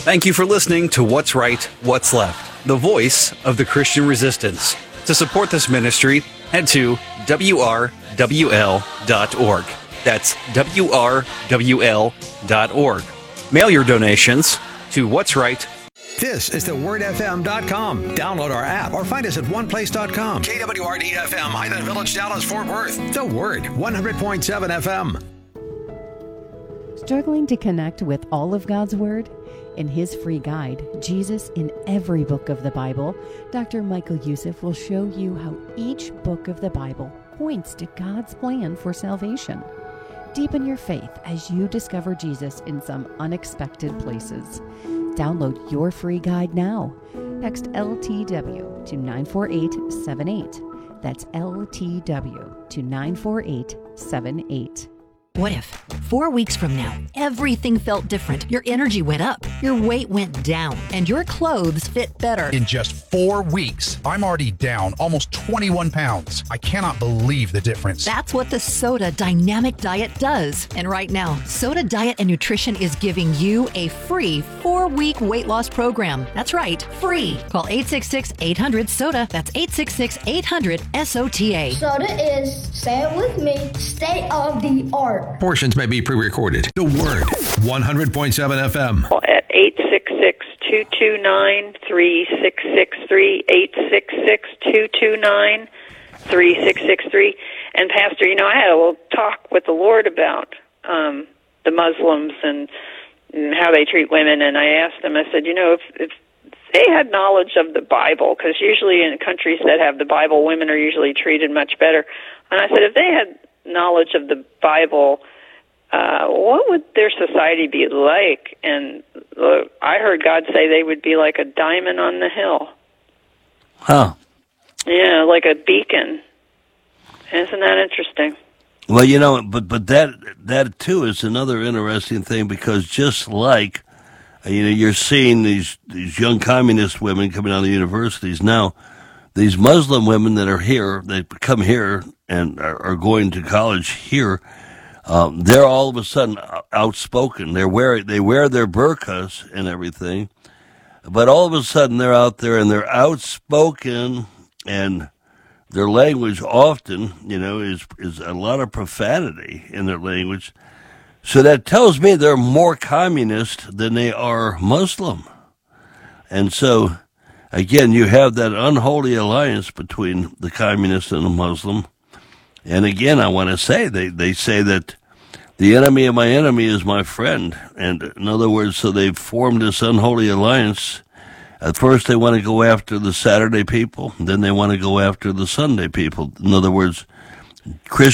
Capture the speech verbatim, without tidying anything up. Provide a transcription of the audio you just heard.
Thank you for listening to What's Right, What's Left, the voice of the Christian resistance. To support this ministry, head to W R W L dot org. That's W R W L dot org. Mail your donations to What's Right. This is the word f m dot com. Download our app or find us at one place dot com. K W R D F M, Highland Village, Dallas, Fort Worth. The Word, one hundred point seven F M. Struggling to connect with all of God's Word? In his free guide, Jesus in Every Book of the Bible, Doctor Michael Youssef will show you how each book of the Bible points to God's plan for salvation. Deepen your faith as you discover Jesus in some unexpected places. Download your free guide now. Text L T W to nine four eight seven eight. That's L T W to nine four eight seven eight. What if, four weeks from now, everything felt different, your energy went up, your weight went down, and your clothes fit better? In just four weeks, I'm already down almost twenty-one pounds. I cannot believe the difference. That's what the Soda Dynamic Diet does. And right now, Soda Diet and Nutrition is giving you a free four-week weight loss program. That's right, free. Call eight six six, eight hundred, SODA. That's eight six six, eight hundred, S O T A. Soda is, say it with me, state of the art. Portions may be pre-recorded. The Word, one hundred point seven F M. At eight six six, two two nine, three six six three, eight six six, two two nine, three six six three. And Pastor, you know, I had a little talk with the Lord about um, the Muslims and, and how they treat women, and I asked them, I said, you know, if, if they had knowledge of the Bible, because usually in countries that have the Bible, women are usually treated much better. And I said, if they had knowledge of the Bible, uh, what would their society be like? And uh, I heard God say they would be like a diamond on the hill. Huh. Yeah, like a beacon. Isn't that interesting? Well, you know, but but that that too is another interesting thing, because just like, you know, you're seeing these these young communist women coming out of the universities now, these Muslim women that are here, they come here and are, are going to college here, um, they're all of a sudden outspoken. They're wearing, they wear their burqas and everything, but all of a sudden they're out there and they're outspoken, and their language often, you know, is is a lot of profanity in their language. So that tells me they're more communist than they are Muslim. And so, again, you have that unholy alliance between the communist and the Muslim. And again, I want to say, they, they say that the enemy of my enemy is my friend. And in other words, so they've formed this unholy alliance. At first they want to go after the Saturday people, then they want to go after the Sunday people. In other words, Christians